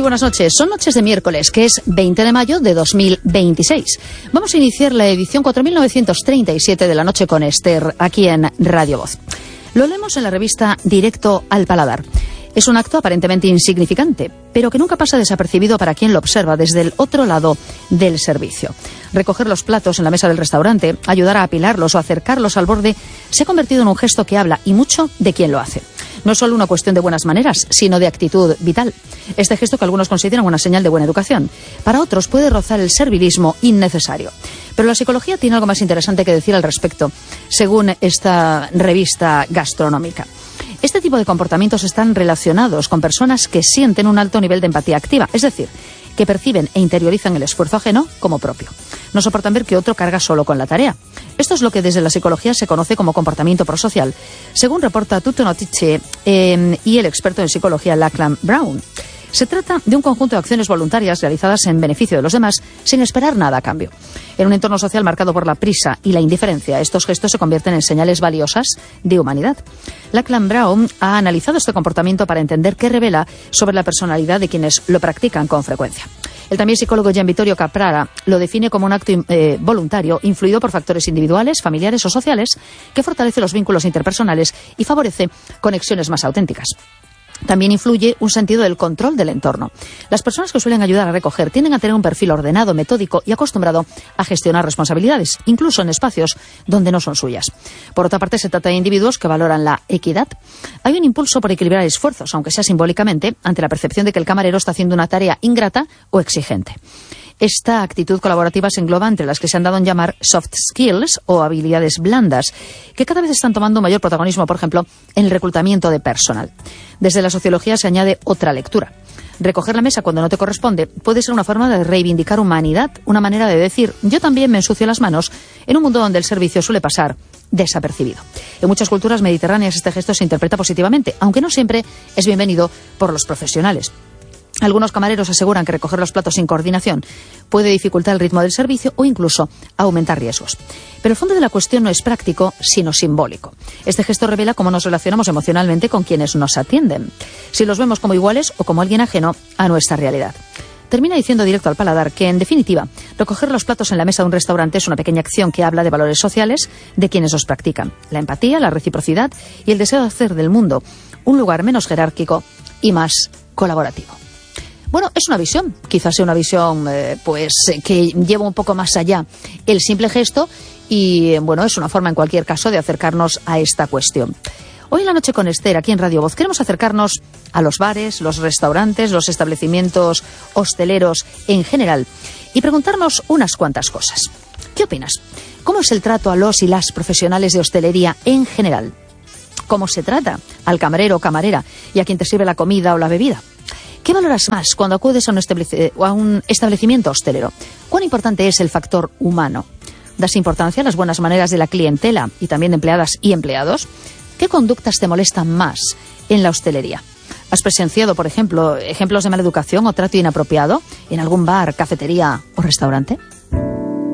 Muy buenas noches. Son noches de miércoles, que es 20 de mayo de 2026. Vamos a iniciar la edición 4937 de La Noche con Esther, aquí en Radio Voz. Lo leemos en la revista Directo al Paladar. Es un acto aparentemente insignificante, pero que nunca pasa desapercibido para quien lo observa desde el otro lado del servicio. Recoger los platos en la mesa del restaurante, ayudar a apilarlos o acercarlos al borde, se ha convertido en un gesto que habla y mucho de quien lo hace. No es solo una cuestión de buenas maneras, sino de actitud vital. Este gesto que algunos consideran una señal de buena educación, para otros puede rozar el servilismo innecesario. Pero la psicología tiene algo más interesante que decir al respecto, según esta revista gastronómica. Este tipo de comportamientos están relacionados con personas que sienten un alto nivel de empatía activa, es decir, que perciben e interiorizan el esfuerzo ajeno como propio. No soportan ver que otro carga solo con la tarea. Esto es lo que desde la psicología se conoce como comportamiento prosocial, según reporta Tutto Notizie y el experto en psicología Lachlan Brown. Se trata de un conjunto de acciones voluntarias realizadas en beneficio de los demás sin esperar nada a cambio. En un entorno social marcado por la prisa y la indiferencia, estos gestos se convierten en señales valiosas de humanidad. Lachlan Brown ha analizado este comportamiento para entender qué revela sobre la personalidad de quienes lo practican con frecuencia. El también psicólogo Gian Vittorio Caprara lo define como un acto voluntario influido por factores individuales, familiares o sociales que fortalece los vínculos interpersonales y favorece conexiones más auténticas. También influye un sentido del control del entorno. Las personas que suelen ayudar a recoger tienden a tener un perfil ordenado, metódico y acostumbrado a gestionar responsabilidades, incluso en espacios donde no son suyas. Por otra parte, se trata de individuos que valoran la equidad. Hay un impulso por equilibrar esfuerzos, aunque sea simbólicamente, ante la percepción de que el camarero está haciendo una tarea ingrata o exigente. Esta actitud colaborativa se engloba entre las que se han dado en llamar soft skills o habilidades blandas, que cada vez están tomando mayor protagonismo, por ejemplo, en el reclutamiento de personal. Desde la sociología se añade otra lectura. Recoger la mesa cuando no te corresponde puede ser una forma de reivindicar humanidad, una manera de decir yo también me ensucio las manos en un mundo donde el servicio suele pasar desapercibido. En muchas culturas mediterráneas este gesto se interpreta positivamente, aunque no siempre es bienvenido por los profesionales. Algunos camareros aseguran que recoger los platos sin coordinación puede dificultar el ritmo del servicio o incluso aumentar riesgos. Pero el fondo de la cuestión no es práctico, sino simbólico. Este gesto revela cómo nos relacionamos emocionalmente con quienes nos atienden, si los vemos como iguales o como alguien ajeno a nuestra realidad. Termina diciendo Directo al Paladar que, en definitiva, recoger los platos en la mesa de un restaurante es una pequeña acción que habla de valores sociales de quienes los practican. La empatía, la reciprocidad y el deseo de hacer del mundo un lugar menos jerárquico y más colaborativo. Bueno, es una visión, quizás sea una visión que lleva un poco más allá el simple gesto y, bueno, es una forma en cualquier caso de acercarnos a esta cuestión. Hoy en La Noche con Esther, aquí en Radio Voz, queremos acercarnos a los bares, los restaurantes, los establecimientos hosteleros en general y preguntarnos unas cuantas cosas. ¿Qué opinas? ¿Cómo es el trato a los y las profesionales de hostelería en general? ¿Cómo se trata al camarero o camarera y a quien te sirve la comida o la bebida? ¿Qué valoras más cuando acudes a un establecimiento hostelero? ¿Cuán importante es el factor humano? ¿Das importancia a las buenas maneras de la clientela y también de empleadas y empleados? ¿Qué conductas te molestan más en la hostelería? ¿Has presenciado, por ejemplo, ejemplos de mala educación o trato inapropiado en algún bar, cafetería o restaurante?